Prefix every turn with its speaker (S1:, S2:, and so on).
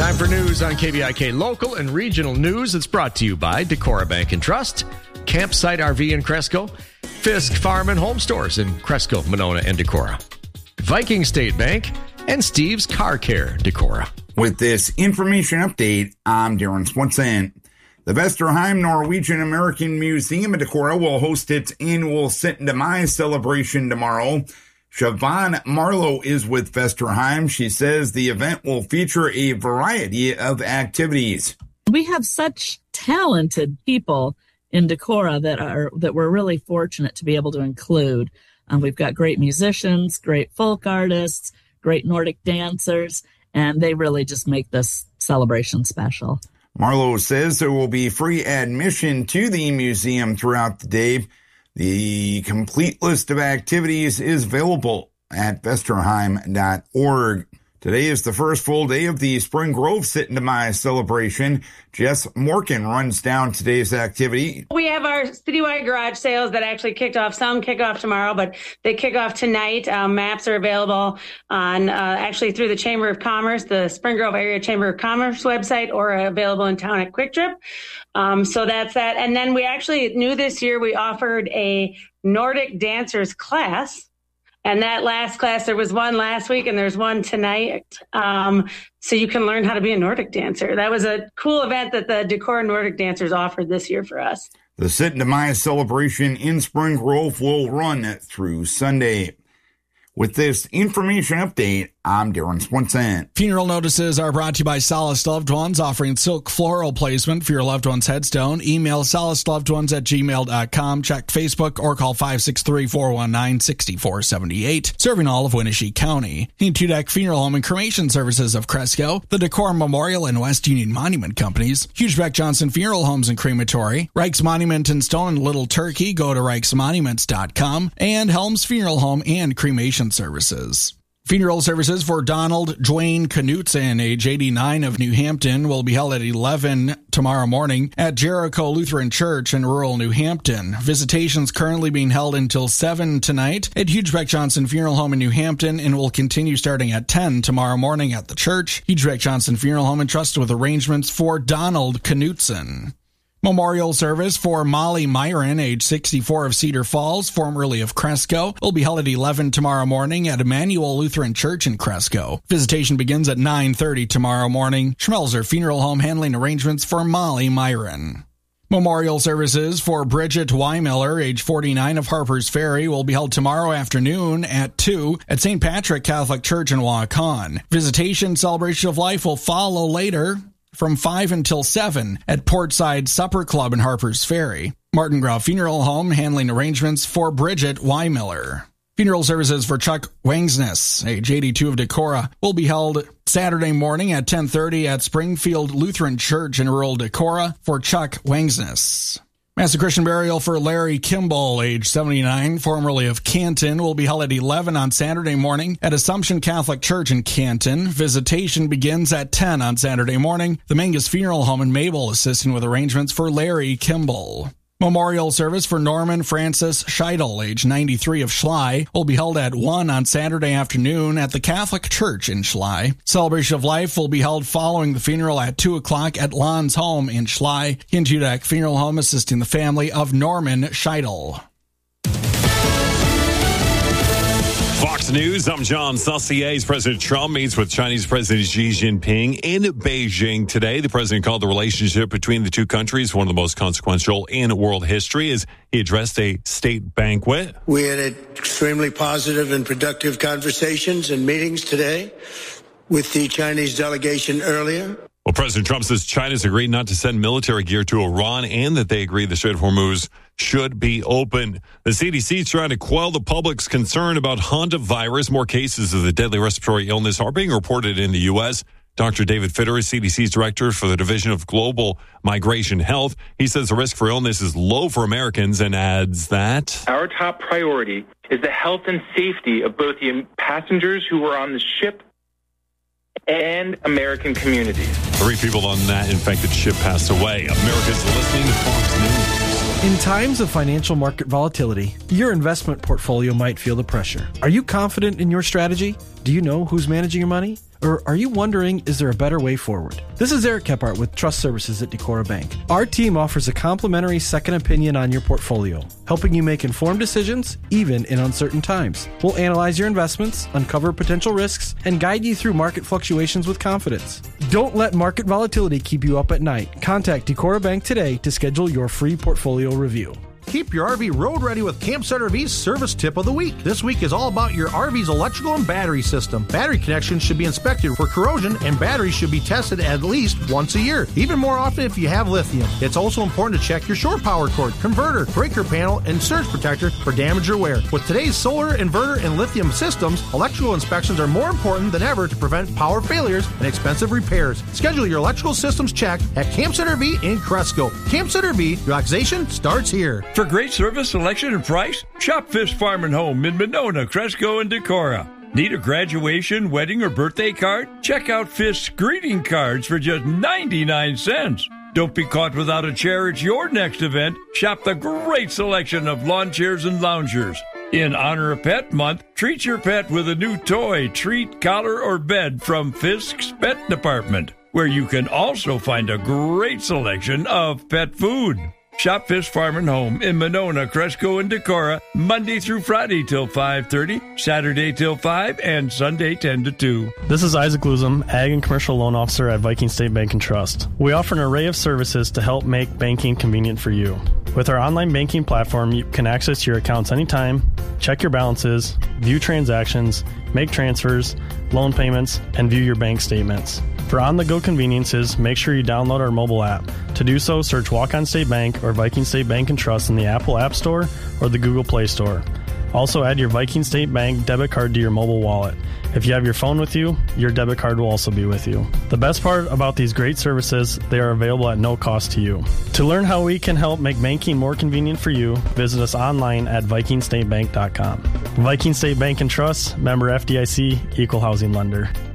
S1: Time for news on KBIK Local and Regional News. It's brought to you by Decorah Bank and Trust, Campsite RV in Cresco, Fisk Farm and Home Stores in Cresco, Monona, and Decorah, Viking State Bank, and Steve's Car Care, Decorah.
S2: With this information update, I'm Darren Swanson. The Vesterheim Norwegian American Museum in Decorah will host its annual Sit Demise celebration tomorrow. Siobhan Marlowe is with Vesterheim. She says the event will feature a variety of activities.
S3: We have such talented people in Decorah that we're really fortunate to be able to include. We've got great musicians, great folk artists, great Nordic dancers, and they really just make this celebration special.
S2: Marlowe says there will be free admission to the museum throughout the day. The complete list of activities is available at vesterheim.org. Today is the first full day of the Spring Grove Sit Demise celebration. Jess Morkin runs down today's activity.
S4: We have our citywide garage sales that actually kicked off. Some kick off tomorrow, but they kick off tonight. Maps are available on actually through the Chamber of Commerce, the Spring Grove Area Chamber of Commerce website, or available in town at Quick Trip. So that's that. And then we actually knew this year we offered a Nordic dancers class. And that last class, there was one last week and there's one tonight. So you can learn how to be a Nordic dancer. That was a cool event that the Decorah Nordic Dancers offered this year for us.
S2: The Sit Demise celebration in Spring Grove will run through Sunday. With this information update, I'm Darren Swanson.
S5: Funeral notices are brought to you by Solace Loved Ones, offering silk floral placement for your loved one's headstone. Email solacelovedones@gmail.com. Check Facebook or call 563-419-6478. Serving all of Winnebago County. In Tudak Funeral Home and Cremation Services of Cresco, the Decorah Memorial and West Union Monument Companies, Hugebeck Johnson Funeral Homes and Crematory, Reich's Monument in Stone and Little Turkey, go to reichsmonuments.com, and Helms Funeral Home and Cremation Services. Funeral services for Donald Dwayne Knutson, age 89 of New Hampton, will be held at 11 tomorrow morning at Jericho Lutheran Church in rural New Hampton. Visitations currently being held until 7 tonight at Hugebeck Johnson Funeral Home in New Hampton and will continue starting at 10 tomorrow morning at the church. Hugebeck Johnson Funeral Home entrusted with arrangements for Donald Knutson. Memorial service for Molly Myron, age 64 of Cedar Falls, formerly of Cresco, will be held at 11 tomorrow morning at Emmanuel Lutheran Church in Cresco. Visitation begins at 9:30 tomorrow morning. Schmelzer Funeral Home handling arrangements for Molly Myron. Memorial services for Bridget Weimiller, age 49 of Harper's Ferry, will be held tomorrow afternoon at 2 at St. Patrick Catholic Church in Waukon. Visitation Celebration of Life will follow later from 5 until 7 at Portside Supper Club in Harper's Ferry. Martin Grau Funeral Home handling arrangements for Bridget Weimiller. Funeral services for Chuck Wangsness, age 82 of Decorah, will be held Saturday morning at 10:30 at Springfield Lutheran Church in rural Decorah for Chuck Wangsness. Mass Christian burial for Larry Kimball, age 79, formerly of Canton, will be held at 11 on Saturday morning at Assumption Catholic Church in Canton. Visitation begins at 10 on Saturday morning. The Mangus Funeral Home in Mabel assisting with arrangements for Larry Kimball. Memorial service for Norman Francis Scheidel, age 93 of Schley, will be held at 1 on Saturday afternoon at the Catholic Church in Schley. Celebration of Life will be held following the funeral at 2 o'clock at Lon's home in Schley. Hintudak Funeral Home assisting the family of Norman Scheidel.
S6: Fox News, I'm John Saucier. President Trump meets with Chinese President Xi Jinping in Beijing today. The president called the relationship between the two countries one of the most consequential in world history as he addressed a state banquet.
S7: We had extremely positive and productive conversations and meetings today with the Chinese delegation earlier.
S6: Well, President Trump says China's agreed not to send military gear to Iran and that they agree the Strait of Hormuz should be open. The CDC is trying to quell the public's concern about hantavirus. More cases of the deadly respiratory illness are being reported in the U.S. Dr. David Fitter is CDC's director for the Division of Global Migration Health. He says the risk for illness is low for Americans and adds that
S8: our top priority is the health and safety of both the passengers who were on the ship and American communities.
S6: 3 people on that infected ship passed away. America's listening to Fox News.
S9: In times of financial market volatility, your investment portfolio might feel the pressure. Are you confident in your strategy? Do you know who's managing your money? Or are you wondering, is there a better way forward? This is Eric Kephart with Trust Services at Decorah Bank. Our team offers a complimentary second opinion on your portfolio, helping you make informed decisions, even in uncertain times. We'll analyze your investments, uncover potential risks, and guide you through market fluctuations with confidence. Don't let market volatility keep you up at night. Contact Decorah Bank today to schedule your free portfolio review.
S10: Keep your RV road ready with Campsite RV's Service Tip of the Week. This week is all about your RV's electrical and battery system. Battery connections should be inspected for corrosion, and batteries should be tested at least once a year, even more often if you have lithium. It's also important to check your shore power cord, converter, breaker panel, and surge protector for damage or wear. With today's solar, inverter, and lithium systems, electrical inspections are more important than ever to prevent power failures and expensive repairs. Schedule your electrical systems check at Campsite RV in Cresco. Campsite RV, relaxation starts here.
S11: For great service, selection, and price, shop Fisk Farm and Home in Monona, Cresco, and Decorah. Need a graduation, wedding, or birthday card? Check out Fisk's greeting cards for just 99 cents. Don't be caught without a chair at your next event. Shop the great selection of lawn chairs and loungers. In Honor a Pet Month, treat your pet with a new toy, treat, collar, or bed from Fisk's Pet Department, where you can also find a great selection of pet food. Shop Fisk Farm and Home in Monona, Cresco, and Decorah, Monday through Friday till 5:30, Saturday till 5, and Sunday 10 to 2.
S12: This is Isaac Luzum, Ag and Commercial Loan Officer at Viking State Bank and Trust. We offer an array of services to help make banking convenient for you. With our online banking platform, you can access your accounts anytime, check your balances, view transactions, make transfers, loan payments, and view your bank statements. For on-the-go conveniences, make sure you download our mobile app. To do so, search Walk-On State Bank or Viking State Bank and Trust in the Apple App Store or the Google Play Store. Also, add your Viking State Bank debit card to your mobile wallet. If you have your phone with you, your debit card will also be with you. The best part about these great services, they are available at no cost to you. To learn how we can help make banking more convenient for you, visit us online at vikingstatebank.com. Viking State Bank and Trust, member FDIC, equal housing lender.